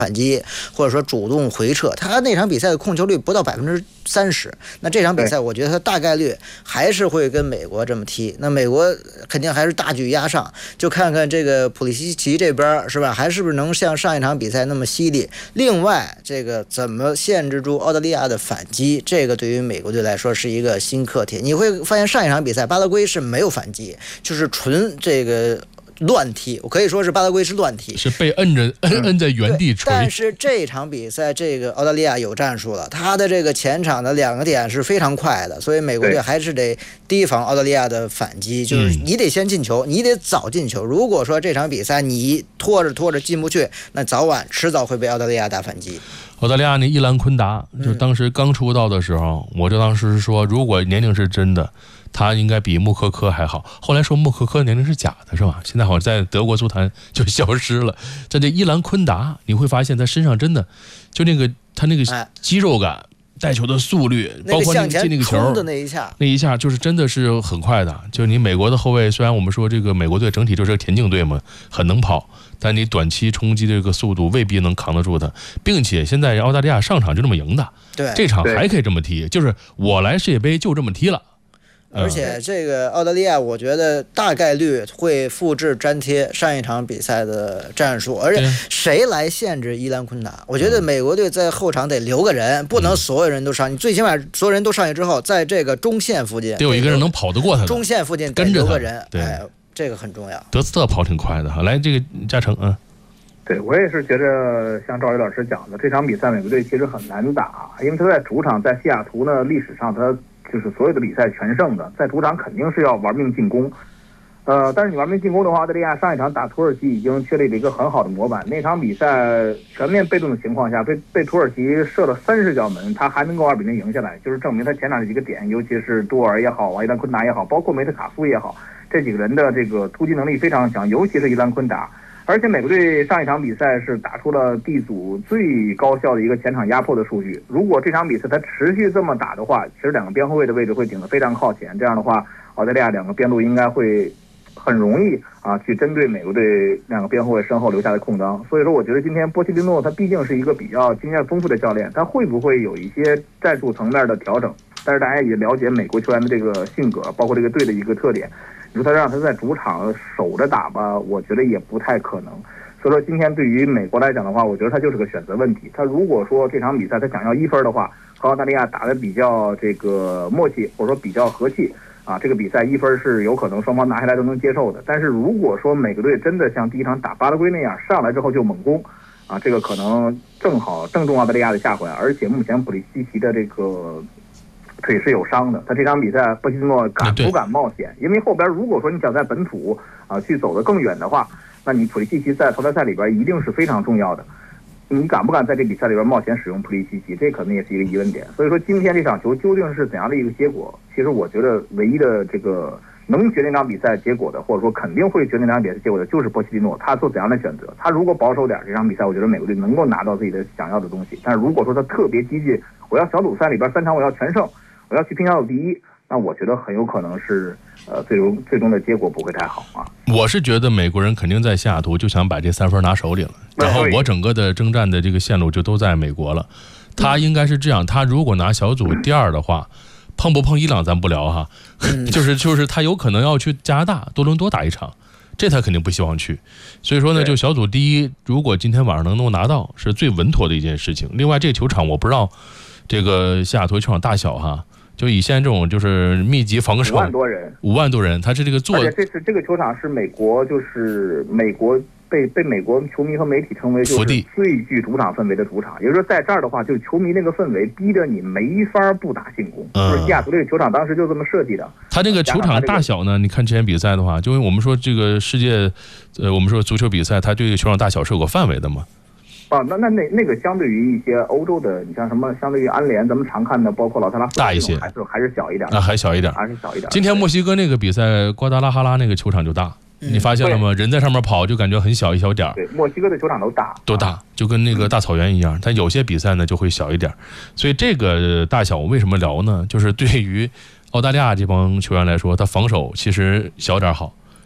反击，或者说主动回撤，他那场比赛的控球率不到30%。那这场比赛，我觉得他大概率还是会跟美国这么踢。那美国肯定还是大举压上，就看看这个普利西奇这边是吧，还是不是能像上一场比赛那么犀利？另外，这个怎么限制住澳大利亚的反击，这个对于美国队来说是一个新课题。你会发现上一场比赛巴拉圭是没有反击，就是纯这个乱踢，我可以说是巴拉圭是乱踢， 是被摁在原地锤。 但是这场比赛，这个澳大利亚有战术了，他的这个前场的2个点是非常快的，所以美国队还是得提防澳大利亚的反击，就是你得先进球，你得早进球。如果说这场比赛你拖着进不去，那迟早会被澳大利亚打反击。 澳大利亚那伊兰昆达，就当时刚出道的时候，我就当时说，如果年龄是真的，他应该比穆科科还好。后来说穆科科年龄是假的，是吧？现在好像在德国足坛就消失了。这伊兰昆达，你会发现他身上真的就他那个肌肉感。带球的速率，包括你进那个球的那一下就是真的是很快的。就你美国的后卫，虽然我们说这个美国队整体就是个田径队嘛，很能跑，但你短期冲击这个速度未必能扛得住他。并且现在澳大利亚上场就这么赢的， 对， 这场还可以这么踢，就是我来世界杯就这么踢了。 而且这个澳大利亚，我觉得大概率会复制粘贴上一场比赛的战术。而且谁来限制伊兰昆达？我觉得美国队在后场得留个人，不能所有人都上去。最起码所有人都上去之后，在这个中线附近得有一个人能跑得过他， 中线附近跟着个人， 对， 这个很重要。 德斯特跑挺快的哈，来这个嘉诚对，我也是觉得像赵宇老师讲的，这场比赛美国队其实很难打，因为他在主场在西雅图呢，历史上他就是所有的比赛全胜的，在主场肯定是要玩命进攻。但是你玩命进攻的话，澳大利亚上一场打土耳其已经确立了一个很好的模板。那场比赛全面被动的情况下，被土耳其射了30脚门，他还能够2-0赢下来，就是证明他前场的几个点，尤其是多尔也好，伊兰昆达也好，包括梅特卡夫也好，这几个人的这个突击能力非常强，尤其是伊兰昆达。而且美国队上一场比赛是打出了 D 组最高效的一个前场压迫的数据。如果这场比赛他持续这么打的话，其实2个边后卫的位置会顶得非常靠前。这样的话，澳大利亚2个边路应该会很容易去针对美国队2个边后卫身后留下的空当。所以说，我觉得今天波切蒂诺他毕竟是一个比较经验丰富的教练，他会不会有一些战术层面的调整？但是大家也了解美国球员的这个性格，包括这个队的一个特点。你说他让他在主场守着打吧，我觉得也不太可能。所以说今天对于美国来讲的话，我觉得他就是个选择问题。他如果说这场比赛他想要1分的话，和澳大利亚打得比较这个默契，或者说比较和气这个比赛1分是有可能双方拿下来都能接受的。但是如果说美国队真的像第一场打巴拉圭那样上来之后就猛攻这个可能正好正中澳大利亚的下怀。而且目前普利西奇的这个腿是有伤的，他这场比赛波切蒂诺敢不敢冒险？因为后边如果说你想在本土去走得更远的话，那你普利西奇在淘汰赛里边一定是非常重要的。你敢不敢在这比赛里边冒险使用普利西奇？这可能也是一个疑问点。所以说今天这场球究竟是怎样的一个结果？其实我觉得唯一的这个能决定这场比赛结果的，或者说肯定会决定这场比赛结果的，就是波切蒂诺他做怎样的选择。他如果保守点，这场比赛我觉得美国队能够拿到自己的想要的东西。但是如果说他特别激进，我要小组赛里边3场我要全胜，我要去拼小组第一，那我觉得很有可能是最终的结果不会太好我是觉得美国人肯定在西雅图就想把这3分拿手里了，然后我整个的征战的这个线路就都在美国了。他应该是这样，他如果拿小组第2的话，碰不碰伊朗咱不聊哈，就是他有可能要去加拿大多伦多打一场，这他肯定不希望去。所以说呢，就小组第一，如果今天晚上能拿到，是最稳妥的一件事情。另外，这个球场我不知道这个西雅图球场大小哈。就以现在这种就是密集防守，5万多人，他是这个做， 而且这个球场是美国，就是美国被美国球迷和媒体称为就是最具主场氛围的主场。也就是说，在这儿的话，就是球迷那个氛围逼着你没法不打进攻。就是西雅图这个球场当时就这么设计的。 他这个球场大小呢，你看之前比赛的话，就因为我们说这个世界，我们说足球比赛，它对球场大小是有个范围的嘛。 那个相对于一些欧洲的，你像什么，相对于安联咱们常看的，包括老特拉福德大一些， 还是小一点还小一点。今天墨西哥那个比赛，瓜达拉哈拉那个球场就大，你发现了吗？人在上面跑就感觉很小一小点。 对，墨西哥的球场都大， 就跟那个大草原一样。但有些比赛呢就会小一点，所以这个大小我为什么聊呢？就是对于澳大利亚这帮球员来说，他防守其实小点好。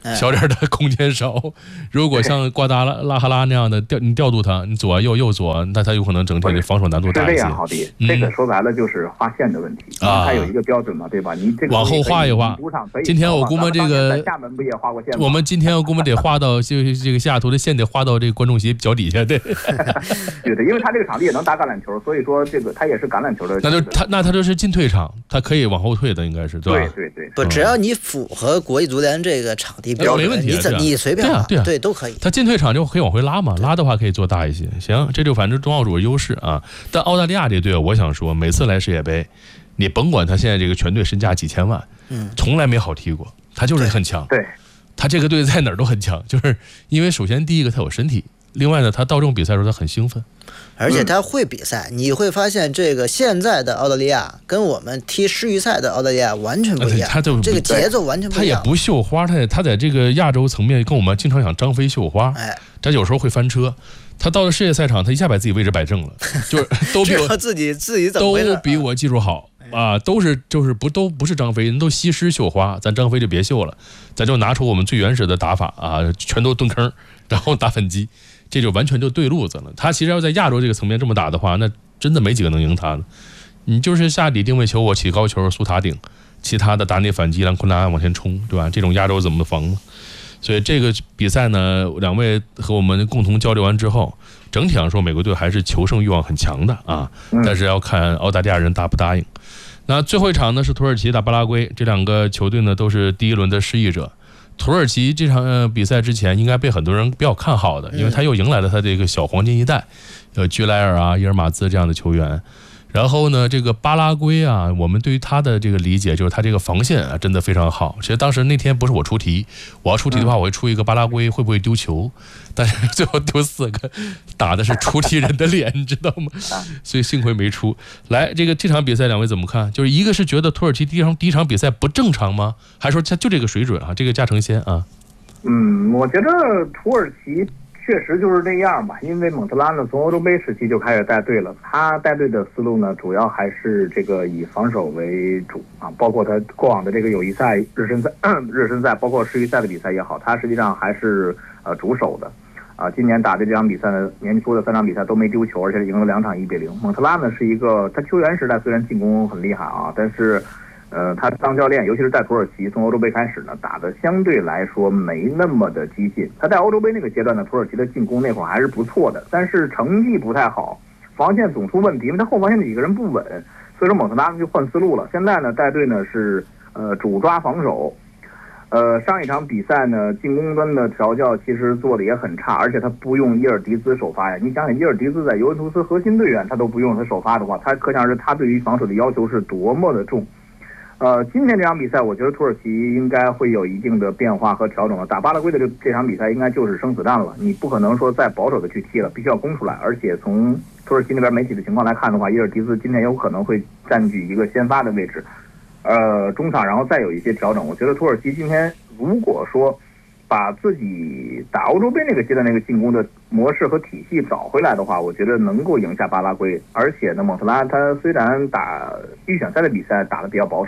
小点的空间少。如果像瓜达拉哈拉那样的你调度他，你左右左，那他有可能整体的防守难度大一些。 是这样，郝迪，这个说白了就是划线的问题它有一个标准嘛，对吧？你这个往后画一画。今天我估摸这个厦门不也画过线吗？ 我们今天我估摸得画到这个西雅图的线得画到这个观众席脚底下，对。 对的，因为他这个场地也能打橄榄球，所以说这个他也是橄榄球的。 那他就是进退场，他可以往后退的，应该是对吧？ 对。 不，只要你符合国际足联这个场地标准， 没问题， 你随便对都可以。 他进退场就可以往回拉嘛，拉的话可以做大一些。行，这就反正中澳主的优势啊。但澳大利亚这队，我想说，每次来世界杯，你甭管他现在这个全队身价几千万，从来没好踢过，他就是很强。 对， 他这个队在哪儿都很强，就是因为首先第一个他有身体，另外呢他到这种比赛的时候他很兴奋。 而且他会比赛，你会发现这个现在的澳大利亚跟我们踢世预赛的澳大利亚完全不一样， 他就这个节奏完全不一样。 他也不绣花，他在这个亚洲层面跟我们经常想张飞绣花，他有时候会翻车。他到了世界赛场，他一下把自己位置摆正了，就是都比我自己怎么回事， 都比我技术好啊，都不是张飞，人都西施绣花，咱张飞就别绣了，咱就拿出我们最原始的打法啊，全都蹲坑，然后打反击。这就完全就对路子了。他其实要在亚洲这个层面这么打的话，那真的没几个能赢他的。你就是下底定位球，我起高球，苏塔顶，其他的打内反击，让昆达往前冲，对吧？这种亚洲怎么防呢？所以这个比赛呢，两位和我们共同交流完之后，整体上说美国队还是求胜欲望很强的啊，但是要看澳大利亚人答不答应。那最后一场呢是土耳其打巴拉圭，这两个球队呢都是第一轮的失意者。土耳其这场比赛之前应该被很多人比较看好的，因为他又迎来了他这个小黄金一代，居莱尔啊、伊尔马兹这样的球员。然后呢，这个巴拉圭啊，我们对于他的这个理解就是他这个防线啊真的非常好。其实当时那天不是我出题，我要出题的话，我会出一个巴拉圭会不会丢球，但是最后丢4个，打的是出题人的脸，你知道吗？所以幸亏没出来。这场比赛两位怎么看？就是一个是觉得土耳其第一场比赛不正常吗？还是说就这个水准啊？这个加成先啊？ 我觉得土耳其确实就是这样吧，因为蒙特拉呢从欧洲杯时期就开始带队了，他带队的思路呢主要还是这个以防守为主啊，包括他过往的这个友谊赛、热身赛，包括世预赛的比赛也好，他实际上还是主守的啊。今年打的这场比赛呢，年初的3场比赛都没丢球，而且赢了2场1-0。蒙特拉呢是一个他球员时代虽然进攻很厉害啊，但是他当教练，尤其是在土耳其从欧洲杯开始呢，打的相对来说没那么的激进。他在欧洲杯那个阶段呢，土耳其的进攻那会儿还是不错的，但是成绩不太好，防线总出问题，因为他后防线几个人不稳，所以说蒙特拉就换思路了。现在呢，带队呢是主抓防守。上一场比赛呢，进攻端的调教其实做的也很差，而且他不用伊尔迪兹首发呀。你想想，伊尔迪兹在尤文图斯核心队员他都不用他首发的话，他可想而知他对于防守的要求是多么的重。今天这场比赛，我觉得土耳其应该会有一定的变化和调整了。打巴拉圭的这场比赛应该就是生死战了，你不可能说再保守的去踢了，必须要攻出来。而且从土耳其那边媒体的情况来看的话，伊尔迪兹今天有可能会占据一个先发的位置，中场然后再有一些调整。我觉得土耳其今天如果说把自己打欧洲杯那个阶段那个进攻的模式和体系找回来的话，我觉得能够赢下巴拉圭。而且呢，蒙特拉他虽然打预选赛的比赛打得比较保守。